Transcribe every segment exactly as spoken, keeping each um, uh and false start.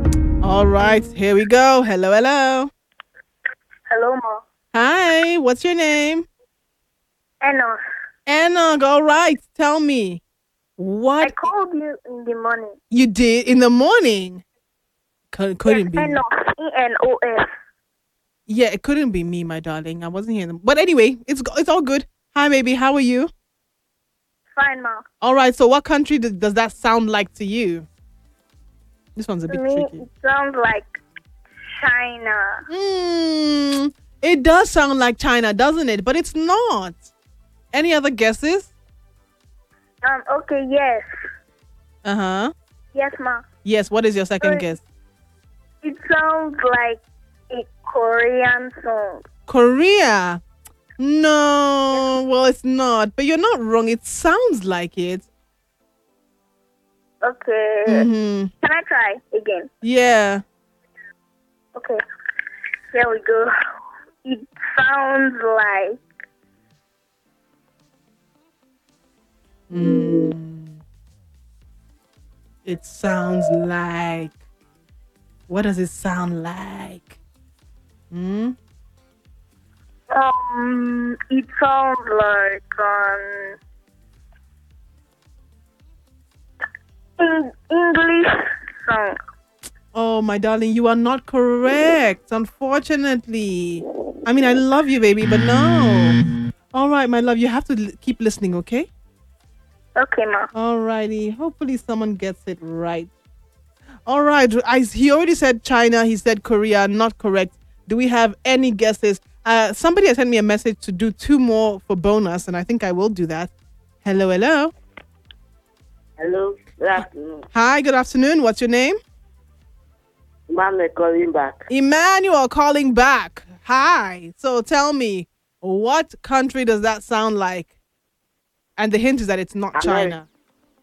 All right, here we go. Hello, hello. Hello, Ma. Hi, what's your name? Enos. Anna, all right. Tell me I what called you in the morning. you did in the morning. Could, Yes, couldn't be me. Enos. E N O S. Yeah, it couldn't be me, my darling. I wasn't here. But anyway, it's it's all good. Hi, baby. How are you? Fine, Ma. All right. So, what country does, does that sound like to you? This one's a To bit me, tricky. it sounds like China. Hmm. It does sound like China, doesn't it? But it's not. Any other guesses? Um. Okay. Yes. Uh huh. Yes, Ma. Yes. What is your So second it, guess? it sounds like a Korean song. Korea. Yes. No. Well, it's not. But you're not wrong. It sounds like it. Okay. Mm-hmm. Can I try again? Yeah. Okay. Here we go. It sounds like. Mm. It sounds like. What does it sound like? Hmm. Um. It sounds like um. Eng- English song. Oh, my darling, you are not correct. Unfortunately. I mean, I love you, baby, but no. All right, my love, you have to l- keep listening, okay? Okay, Ma. All righty. Hopefully, someone gets it right. All right. I, he already said China. He said Korea. Not correct. Do we have any guesses? Uh, somebody has sent me a message to do two more for bonus, and I think I will do that. Hello, hello. Hello, good afternoon. Hi, good afternoon. What's your name? Mama calling back. Emmanuel calling back. Hi. So tell me, what country does that sound like? And the hint is that it's not America. China.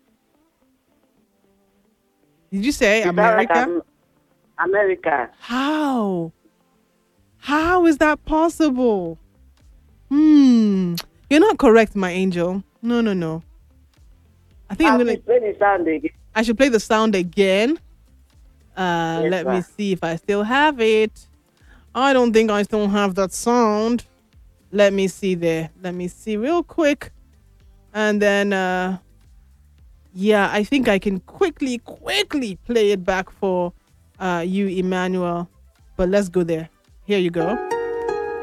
Did you say It sounds like America? Am- America. How? How is that possible? Hmm. You're not correct, my angel. No, no, no. I think I'm I'll gonna. play the sound again. I should play the sound again. Uh, Yes, let me sir. see if I still have it. I don't think I still have that sound. Let me see there. Let me see real quick. And then, uh, yeah, I think I can quickly, quickly play it back for uh, you, Emmanuel. But let's go there. Here you go.